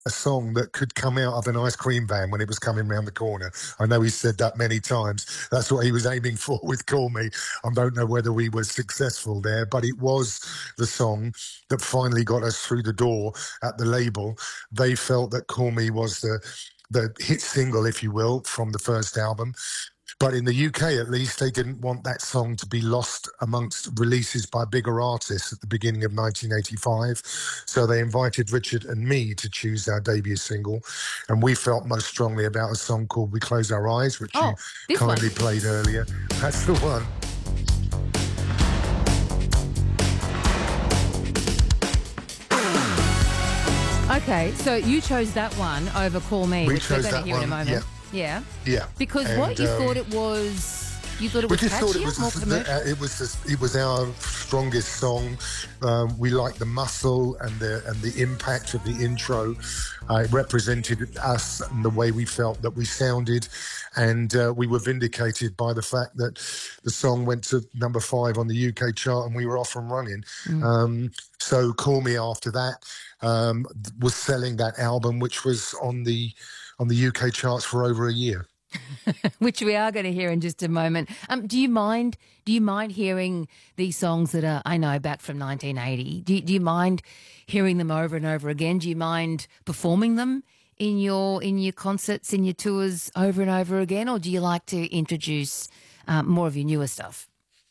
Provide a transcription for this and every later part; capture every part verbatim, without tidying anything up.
a song that could come out of an ice cream van when it was coming round the corner. I know he said that many times. That's what he was aiming for with Call Me. I don't know whether we were successful there, but it was the song that finally got us through the door at the label. They felt that Call Me was the the hit single, if you will, from the first album. But in the U K, at least, they didn't want that song to be lost amongst releases by bigger artists at the beginning of nineteen eighty-five. So they invited Richard and me to choose our debut single. And we felt most strongly about a song called We Close Our Eyes, which you Oh, this one. kindly played earlier. That's the one. Okay, so you chose that one over Call Me, We which we're chose going to that hear in a one, moment. Yeah. Yeah. Because And, what? You um, thought it was... You thought it We was just thought catchier, it was more the, commercial? uh, it was the, it was our strongest song. Um, we liked the muscle and the and the impact of the intro. Uh, it represented us and the way we felt that we sounded, and uh, we were vindicated by the fact that the song went to number five on the U K chart, and we were off and running. Mm. Um, so Call Me after that um, was selling that album, which was on the on the U K charts for over a year. Which we are going to hear in just a moment. Um, do you mind? Do you mind hearing these songs that are, I know, back from nineteen eighty? Do you, do you mind hearing them over and over again? Do you mind performing them in your in your concerts, in your tours, over and over again, or do you like to introduce um, more of your newer stuff?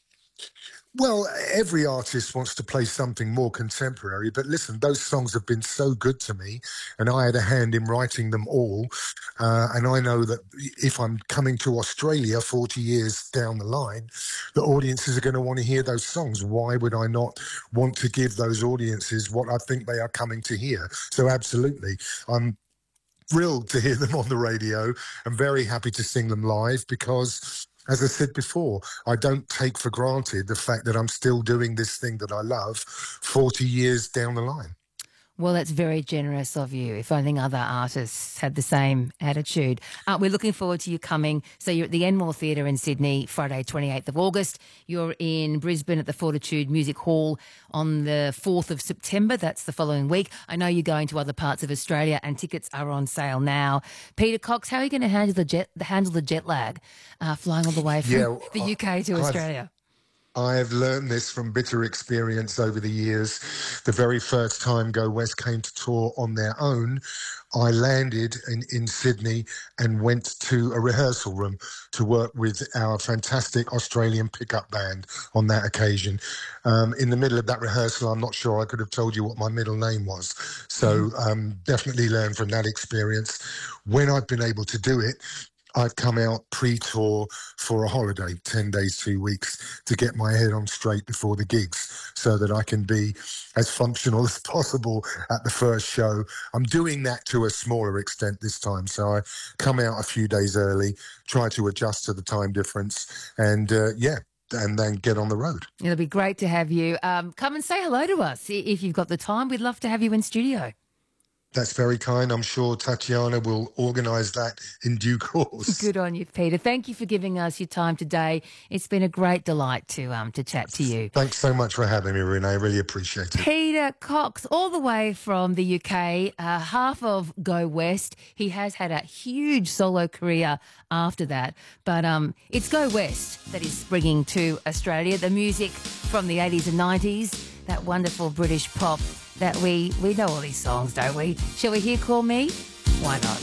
Well, every artist wants to play something more contemporary, but listen, those songs have been so good to me, and I had a hand in writing them all. Uh, and I know that if I'm coming to Australia forty years down the line, the audiences are going to want to hear those songs. Why would I not want to give those audiences what I think they are coming to hear? So absolutely. I'm thrilled to hear them on the radio. I'm very happy to sing them live because, as I said before, I don't take for granted the fact that I'm still doing this thing that I love forty years down the line. Well, that's very generous of you. If only other artists had the same attitude. Uh, we're looking forward to you coming. So you're at the Enmore Theatre in Sydney, Friday, twenty-eighth of August. You're in Brisbane at the Fortitude Music Hall on the fourth of September. That's the following week. I know you're going to other parts of Australia and tickets are on sale now. Peter Cox, how are you going to handle the jet, handle the jet lag uh, flying all the way from Yeah, the U K to I've, Australia? I have learned this from bitter experience over the years. The very first time Go West came to tour on their own, I landed in, in Sydney and went to a rehearsal room to work with our fantastic Australian pickup band on that occasion. Um, in the middle of that rehearsal, I'm not sure I could have told you what my middle name was. So um, definitely learned from that experience. When I've been able to do it, I've come out pre-tour for a holiday, ten days, two weeks, to get my head on straight before the gigs so that I can be as functional as possible at the first show. I'm doing that to a smaller extent this time. So I come out a few days early, try to adjust to the time difference, and uh, yeah, and then get on the road. It'll be great to have you. Um, come and say hello to us if you've got the time. We'd love to have you in studio. That's very kind. I'm sure Tatiana will organise that in due course. Good on you, Peter. Thank you for giving us your time today. It's been a great delight to um to chat to you. Thanks so much for having me, Renee. I really appreciate it. Peter Cox, all the way from the U K, uh, half of Go West. He has had a huge solo career after that, but um, it's Go West that is bringing to Australia the music from the eighties and nineties, that wonderful British pop that we, we know all these songs, don't we? Shall we hear Call Me? Why not?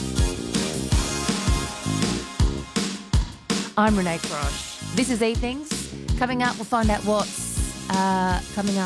I'm Renee Crosh. This is Evenings. Coming up, we'll find out what's uh, coming up.